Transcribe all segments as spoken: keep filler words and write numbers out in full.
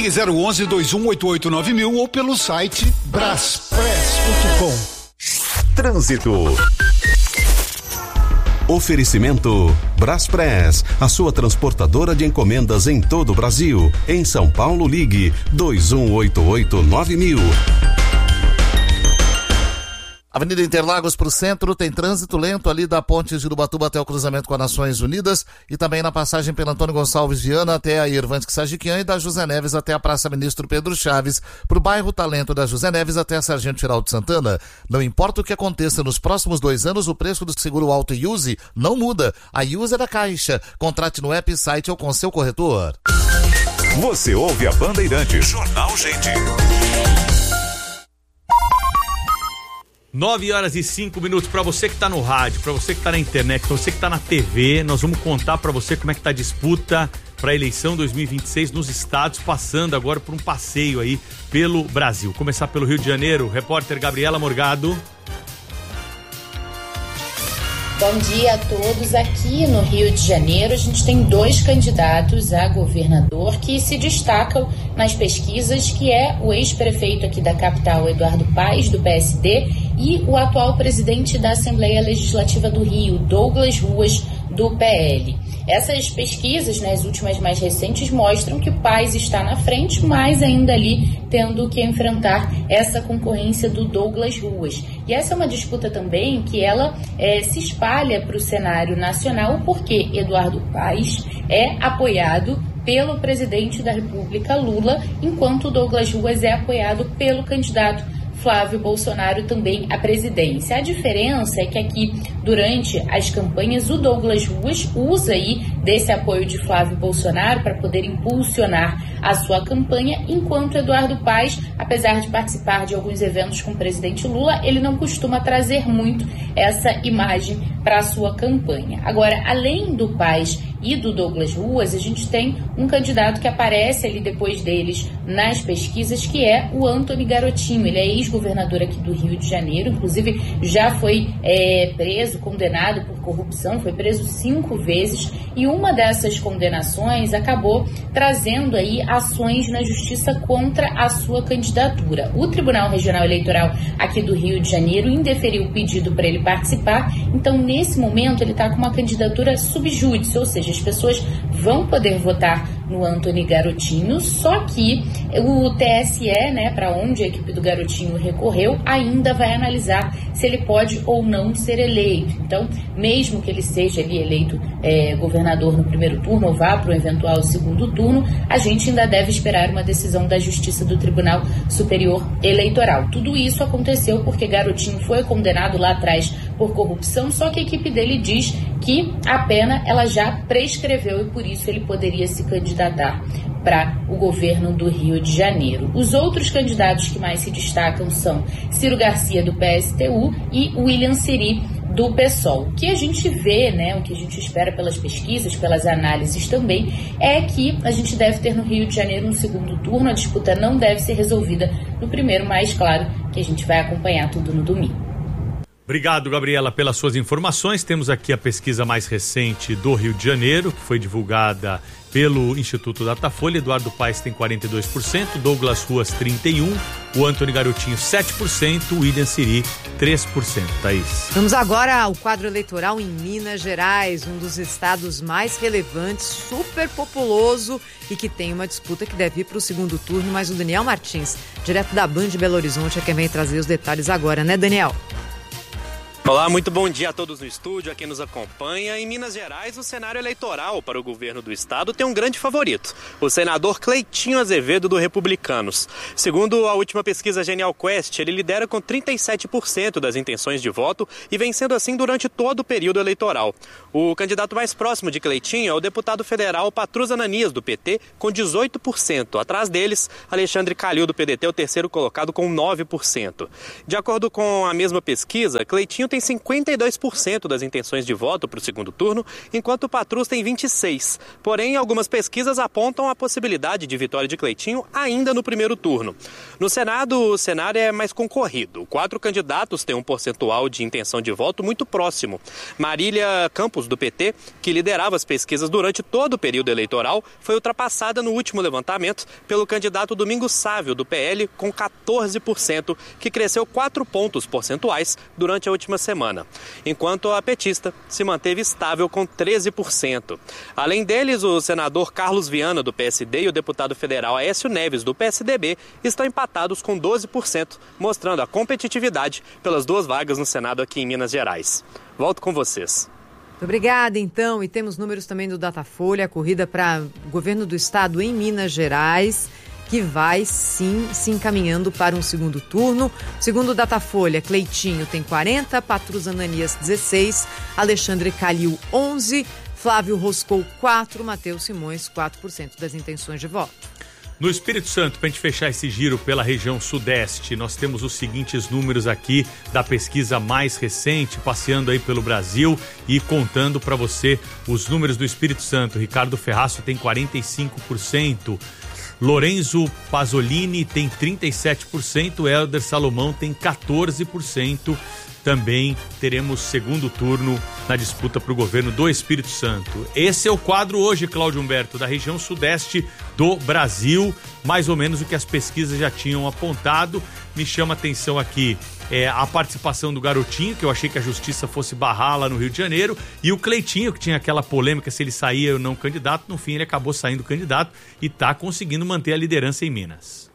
Ligue zero onze, dois um oito oito, nove mil ou pelo site braspress ponto com. Trânsito. Oferecimento Braspress, a sua transportadora de encomendas em todo o Brasil. Em São Paulo, ligue dois um oito oito, nove mil. Avenida Interlagos para o centro tem trânsito lento ali da ponte de Ubatuba até o cruzamento com as Nações Unidas e também na passagem pela Antônio Gonçalves Viana até a Irvante Sagiquian e da José Neves até a Praça Ministro Pedro Chaves, para o bairro Talento da José Neves até a Sargento Geraldo Santana. Não importa o que aconteça nos próximos dois anos, o preço do seguro Auto Use não muda. A Use é da Caixa. Contrate no app, site ou com seu corretor. Você ouve a Bandeirantes. Jornal Gente. nove horas e cinco minutos. Para você que tá no rádio, para você que tá na internet, para você que tá na T V, nós vamos contar para você como é que tá a disputa para a eleição dois mil e vinte e seis nos estados, passando agora por um passeio aí pelo Brasil. Começar pelo Rio de Janeiro, repórter Gabriela Morgado. Bom dia a todos. Aqui no Rio de Janeiro, a gente tem dois candidatos a governador que se destacam nas pesquisas, que é o ex-prefeito aqui da capital, Eduardo Paes, do P S D, e o atual presidente da Assembleia Legislativa do Rio, Douglas Ruas, do P L. Essas pesquisas, né, as últimas mais recentes, mostram que o Paes está na frente, mas ainda ali tendo que enfrentar essa concorrência do Douglas Ruas. E essa é uma disputa também que ela é, se espalha para o cenário nacional, porque Eduardo Paes é apoiado pelo presidente da República, Lula, enquanto Douglas Ruas é apoiado pelo candidato Flávio Bolsonaro também à presidência. A diferença é que aqui, durante as campanhas, o Douglas Ruas usa aí desse apoio de Flávio Bolsonaro para poder impulsionar a sua campanha, enquanto Eduardo Paes, apesar de participar de alguns eventos com o presidente Lula, ele não costuma trazer muito essa imagem para a sua campanha. Agora, além do Paes e do Douglas Ruas, a gente tem um candidato que aparece ali depois deles nas pesquisas, que é o Antony Garotinho. Ele é ex-governador aqui do Rio de Janeiro, inclusive já foi é, preso, condenado por corrupção, foi preso cinco vezes, e uma dessas condenações acabou trazendo aí ações na justiça contra a sua candidatura. O Tribunal Regional Eleitoral aqui do Rio de Janeiro indeferiu o pedido para ele participar, então nesse momento ele está com uma candidatura subjúdice, ou seja, as pessoas vão poder votar no Antony Garotinho, só que o T S E, né, para onde a equipe do Garotinho recorreu, ainda vai analisar se ele pode ou não ser eleito. Então, mesmo que ele seja ali eleito é, governador no primeiro turno ou vá para o eventual segundo turno, a gente ainda deve esperar uma decisão da Justiça do Tribunal Superior Eleitoral. Tudo isso aconteceu porque Garotinho foi condenado lá atrás por corrupção, só que a equipe dele diz que a pena ela já prescreveu e por isso ele poderia se candidatar para o governo do Rio de Janeiro. Os outros candidatos que mais se destacam são Ciro Garcia, do P S T U, e William Siri, do PSOL. O que a gente vê, né, o que a gente espera pelas pesquisas, pelas análises também, é que a gente deve ter no Rio de Janeiro um segundo turno. A disputa não deve ser resolvida no primeiro, mas claro que a gente vai acompanhar tudo no domingo. Obrigado, Gabriela, pelas suas informações. Temos aqui a pesquisa mais recente do Rio de Janeiro, que foi divulgada pelo Instituto Datafolha. Eduardo Paes tem quarenta e dois por cento, Douglas Ruas trinta e um por cento, o Antony Garotinho sete por cento, o William Siri três por cento. Thaís. Vamos agora ao quadro eleitoral em Minas Gerais, um dos estados mais relevantes, super populoso e que tem uma disputa que deve ir para o segundo turno, mas o Daniel Martins, direto da Band de Belo Horizonte, é quem vem trazer os detalhes agora, né, Daniel? Olá, muito bom dia a todos no estúdio, a quem nos acompanha. Em Minas Gerais, o cenário eleitoral para o governo do estado tem um grande favorito, o senador Cleitinho Azevedo, do Republicanos. Segundo a última pesquisa Genial Quest, ele lidera com trinta e sete por cento das intenções de voto e vem sendo assim durante todo o período eleitoral. O candidato mais próximo de Cleitinho é o deputado federal Patrus Ananias, do P T, com dezoito por cento. Atrás deles, Alexandre Calil, do P D T, o terceiro colocado, com nove por cento. De acordo com a mesma pesquisa, Cleitinho tem tem cinquenta e dois por cento das intenções de voto para o segundo turno, enquanto o Patrus tem vinte e seis por cento. Porém, algumas pesquisas apontam a possibilidade de vitória de Cleitinho ainda no primeiro turno. No Senado, o cenário é mais concorrido. Quatro candidatos têm um percentual de intenção de voto muito próximo. Marília Campos, do P T, que liderava as pesquisas durante todo o período eleitoral, foi ultrapassada no último levantamento pelo candidato Domingos Sávio, do P L, com quatorze por cento, que cresceu quatro pontos percentuais durante a última semana, enquanto a petista se manteve estável com treze por cento. Além deles, o senador Carlos Viana, do P S D, e o deputado federal Aécio Neves, do P S D B, estão empatados com doze por cento, mostrando a competitividade pelas duas vagas no Senado aqui em Minas Gerais. Volto com vocês. Obrigada, então. E temos números também do Datafolha, a corrida para o governo do estado em Minas Gerais, que vai sim se encaminhando para um segundo turno. Segundo o Datafolha, Cleitinho tem quarenta, Patrus Ananias dezesseis, Alexandre Calil onze, Flávio Roscou quatro, Matheus Simões quatro por cento das intenções de voto. No Espírito Santo, para a gente fechar esse giro pela região sudeste, nós temos os seguintes números aqui da pesquisa mais recente, passeando aí pelo Brasil e contando para você os números do Espírito Santo. Ricardo Ferraço tem quarenta e cinco por cento, Lorenzo Pasolini tem trinta e sete por cento, Helder Salomão tem quatorze por cento. Também teremos segundo turno na disputa para o governo do Espírito Santo. Esse é o quadro hoje, Cláudio Humberto, da região sudeste do Brasil, mais ou menos o que as pesquisas já tinham apontado. Me chama a atenção aqui é, a participação do Garotinho, que eu achei que a justiça fosse barrar lá no Rio de Janeiro, e o Cleitinho, que tinha aquela polêmica se ele saía ou não candidato. No fim, ele acabou saindo candidato e está conseguindo manter a liderança em Minas.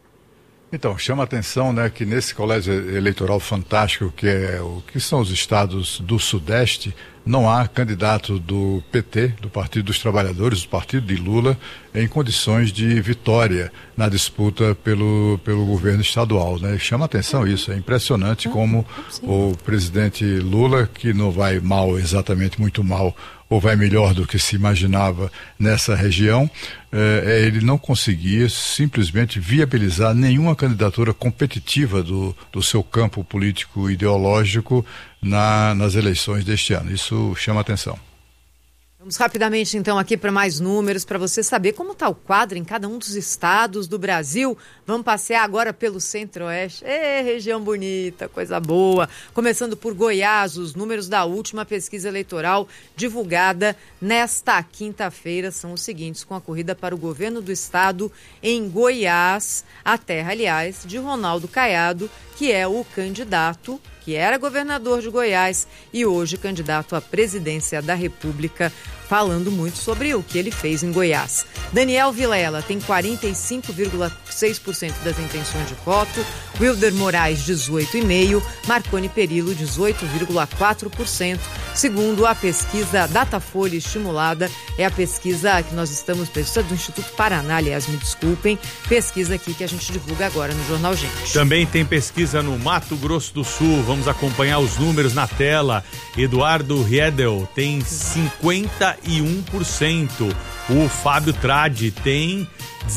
Então, chama a atenção, né, que nesse colégio eleitoral fantástico que é o que são os estados do Sudeste, não há candidato do P T, do Partido dos Trabalhadores, do Partido de Lula, em condições de vitória na disputa pelo, pelo governo estadual, né? Chama a atenção isso, é impressionante como o presidente Lula, que não vai mal, exatamente muito mal, ou vai melhor do que se imaginava nessa região, eh, ele não conseguia simplesmente viabilizar nenhuma candidatura competitiva do, do seu campo político ideológico na, nas eleições deste ano. Isso chama atenção. Vamos rapidamente então aqui para mais números, para você saber como está o quadro em cada um dos estados do Brasil. Vamos passear agora pelo Centro-Oeste. Ê, região bonita, coisa boa. Começando por Goiás, os números da última pesquisa eleitoral divulgada nesta quinta-feira são os seguintes, com a corrida para o governo do estado em Goiás, a terra, aliás, de Ronaldo Caiado, que é o candidato, que era governador de Goiás e hoje candidato à presidência da República, falando muito sobre o que ele fez em Goiás. Daniel Vilela tem quarenta e cinco vírgula seis por cento das intenções de voto, Wilder Moraes, dezoito vírgula cinco por cento, Marconi Perillo, dezoito vírgula quatro por cento. Segundo a pesquisa Datafolha estimulada, é a pesquisa que nós estamos, pesquisa do Instituto Paraná, aliás, me desculpem, pesquisa aqui que a gente divulga agora no Jornal Gente. Também tem pesquisa no Mato Grosso do Sul, vamos acompanhar os números na tela. Eduardo Riedel tem cinquenta e um por cento, o Fábio Tradi tem,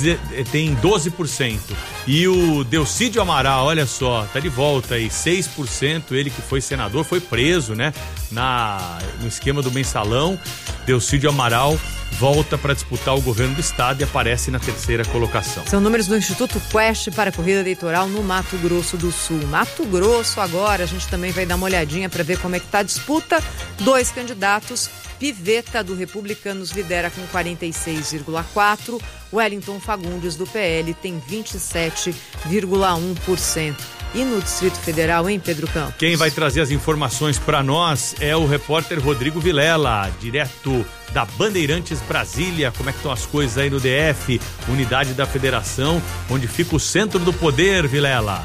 tem doze por cento e o Delcídio Amaral, olha só, tá de volta aí, seis por cento, ele que foi senador, foi preso, né, na, no esquema do mensalão. Delcídio Amaral volta para disputar o governo do estado e aparece na terceira colocação. São números do Instituto Quest para a corrida eleitoral no Mato Grosso do Sul. Mato Grosso agora, a gente também vai dar uma olhadinha para ver como é que tá a disputa. Dois candidatos, Piveta do Republicanos lidera com quarenta e seis vírgula quatro por cento, Wellington Fagundes do P L tem vinte e sete vírgula um por cento. E no Distrito Federal, hein, Pedro Campos? Quem vai trazer as informações para nós é o repórter Rodrigo Vilela, direto da Bandeirantes Brasília. Como é que estão as coisas aí no D F, unidade da federação, onde fica o centro do poder, Vilela?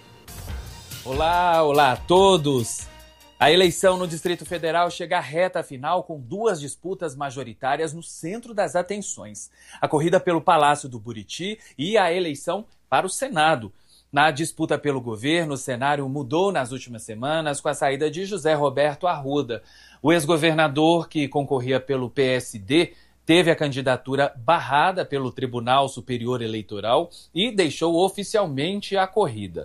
Olá, olá a todos. A eleição no Distrito Federal chega à reta final com duas disputas majoritárias no centro das atenções. A corrida pelo Palácio do Buriti e a eleição para o Senado. Na disputa pelo governo, o cenário mudou nas últimas semanas com a saída de José Roberto Arruda. O ex-governador, que concorria pelo P S D, teve a candidatura barrada pelo Tribunal Superior Eleitoral e deixou oficialmente a corrida.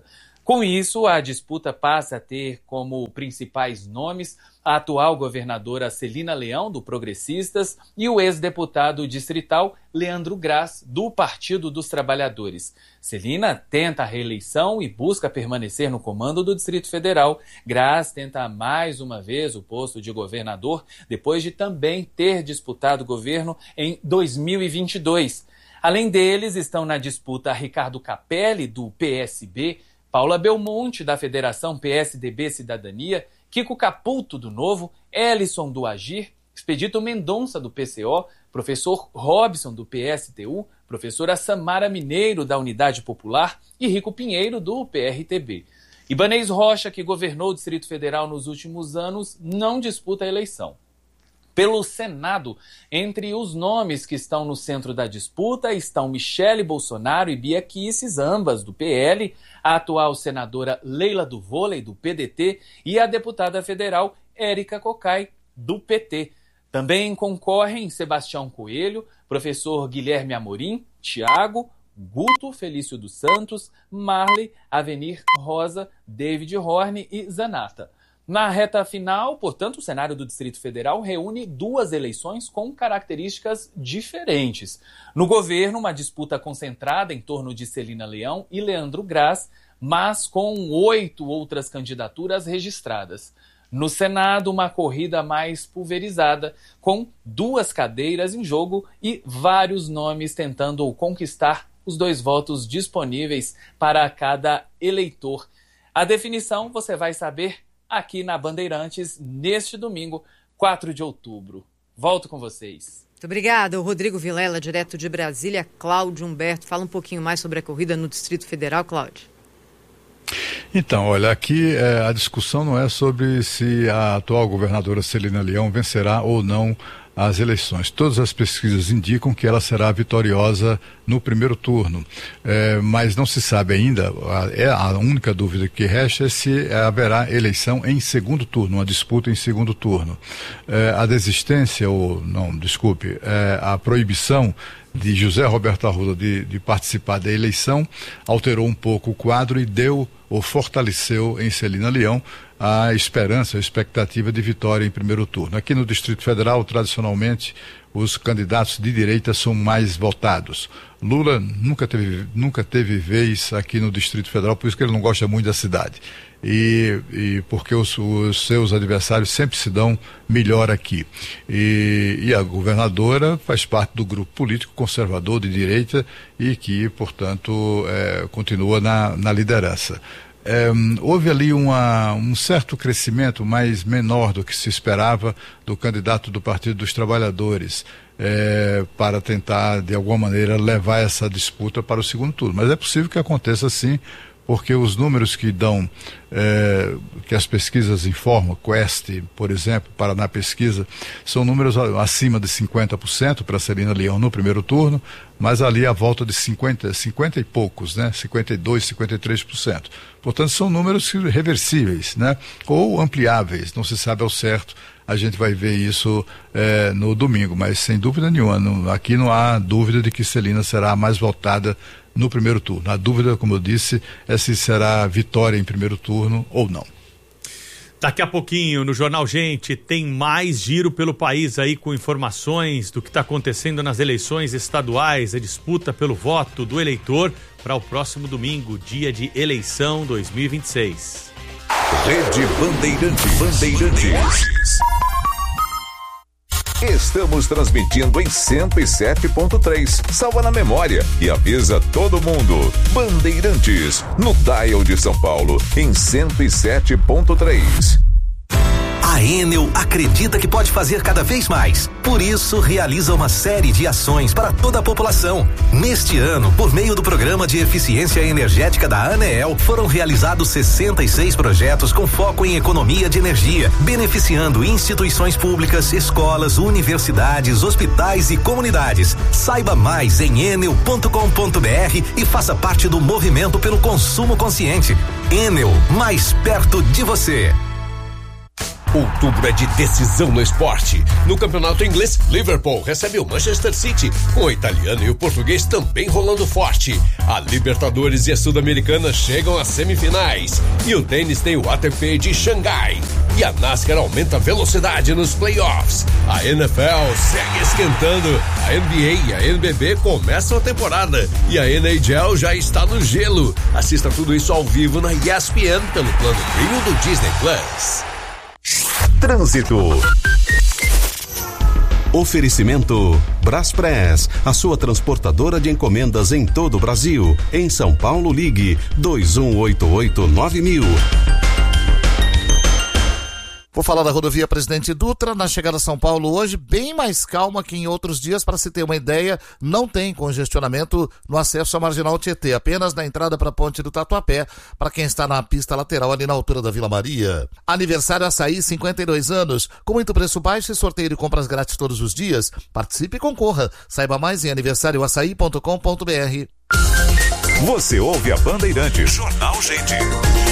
Com isso, a disputa passa a ter como principais nomes a atual governadora Celina Leão, do Progressistas, e o ex-deputado distrital Leandro Graz, do Partido dos Trabalhadores. Celina tenta a reeleição e busca permanecer no comando do Distrito Federal. Graz tenta mais uma vez o posto de governador, depois de também ter disputado o governo em dois mil e vinte e dois. Além deles, estão na disputa Ricardo Capelli, do P S B, Paula Belmonte, da Federação P S D B Cidadania, Kiko Caputo, do Novo, Ellison, do Agir, Expedito Mendonça, do P C O, professor Robson, do P S T U, professora Samara Mineiro, da Unidade Popular, e Rico Pinheiro, do P R T B. Ibanez Rocha, que governou o Distrito Federal nos últimos anos, não disputa a eleição. Pelo Senado, entre os nomes que estão no centro da disputa estão Michele Bolsonaro e Bia Kicis, ambas do P L, a atual senadora Leila do Vôlei, do P D T, e a deputada federal Érica Cocai, do P T. Também concorrem Sebastião Coelho, professor Guilherme Amorim, Tiago, Guto Felício dos Santos, Marley, Avenir Rosa, David Horne e Zanata. Na reta final, portanto, o cenário do Distrito Federal reúne duas eleições com características diferentes. No governo, uma disputa concentrada em torno de Celina Leão e Leandro Graz, mas com oito outras candidaturas registradas. No Senado, uma corrida mais pulverizada, com duas cadeiras em jogo e vários nomes tentando conquistar os dois votos disponíveis para cada eleitor. A definição você vai saber aqui na Bandeirantes, neste domingo, quatro de outubro. Volto com vocês. Muito obrigada. O Rodrigo Vilela, direto de Brasília. Cláudio Humberto, fala um pouquinho mais sobre a corrida no Distrito Federal, Cláudio. Então, olha, aqui é, a discussão não é sobre se a atual governadora Celina Leão vencerá ou não as eleições. Todas as pesquisas indicam que ela será vitoriosa no primeiro turno, é, mas não se sabe ainda, a, é a única dúvida que resta é se haverá eleição em segundo turno, uma disputa em segundo turno. É, a desistência, ou não, desculpe, é, a proibição de José Roberto Arruda de, de participar da eleição alterou um pouco o quadro e deu ou fortaleceu em Celina Leão a esperança, a expectativa de vitória em primeiro turno. Aqui no Distrito Federal, tradicionalmente, os candidatos de direita são mais votados. Lula nunca teve, nunca teve vez aqui no Distrito Federal, por isso que ele não gosta muito da cidade. E, e porque os, os seus adversários sempre se dão melhor aqui. E, e a governadora faz parte do grupo político conservador de direita e que, portanto, é, continua na, na liderança. É, houve ali uma, um certo crescimento, mas menor do que se esperava, do candidato do Partido dos Trabalhadores, é, para tentar, de alguma maneira, levar essa disputa para o segundo turno. Mas é possível que aconteça assim, porque os números que dão, é, que as pesquisas informam, Quest, por exemplo, Paraná Pesquisa, são números acima de cinquenta por cento para Celina Leão no primeiro turno, mas ali à volta de cinquenta, cinquenta e poucos, né? cinquenta e dois, cinquenta e três por cento. Portanto, são números reversíveis, né? Ou ampliáveis, não se sabe ao certo. A gente vai ver isso é, no domingo, mas sem dúvida nenhuma, não, aqui não há dúvida de que Celina será a mais votada no primeiro turno. A dúvida, como eu disse, é se será vitória em primeiro turno ou não. Daqui a pouquinho, no Jornal Gente, tem mais giro pelo país aí com informações do que está acontecendo nas eleições estaduais, a disputa pelo voto do eleitor para o próximo domingo, dia de eleição dois mil e vinte e seis. Rede Bandeirantes. Bandeirantes. Estamos transmitindo em cento e sete ponto três. Salva na memória e avisa todo mundo. Bandeirantes, no dial de São Paulo, em cento e sete ponto três. A Enel acredita que pode fazer cada vez mais. Por isso, realiza uma série de ações para toda a população. Neste ano, por meio do Programa de Eficiência Energética da ANEEL, foram realizados sessenta e seis projetos com foco em economia de energia, beneficiando instituições públicas, escolas, universidades, hospitais e comunidades. Saiba mais em enel ponto com ponto br e faça parte do movimento pelo consumo consciente. Enel, mais perto de você. Outubro é de decisão no esporte. No campeonato inglês, Liverpool recebe o Manchester City, com o italiano e o português também rolando forte. A Libertadores e a Sul-Americana chegam às semifinais. E o tênis tem o A T P de Xangai. E a NASCAR aumenta a velocidade nos playoffs. A N F L segue esquentando. A N B A e a N B B começam a temporada. E a N H L já está no gelo. Assista tudo isso ao vivo na E S P N pelo plano Premium do Disney Plus. Trânsito. Oferecimento Braspress, a sua transportadora de encomendas em todo o Brasil. Em São Paulo, ligue dois um oito oito nove mil. Vou falar da rodovia Presidente Dutra, na chegada a São Paulo hoje, bem mais calma que em outros dias. Para se ter uma ideia, não tem congestionamento no acesso à Marginal Tietê, apenas na entrada para a Ponte do Tatuapé, para quem está na pista lateral ali na altura da Vila Maria. Aniversário Açaí, cinquenta e dois anos, com muito preço baixo e sorteio de compras grátis todos os dias. Participe e concorra. Saiba mais em aniversário açaí ponto com ponto br. Você ouve a Bandeirantes. Jornal Gente.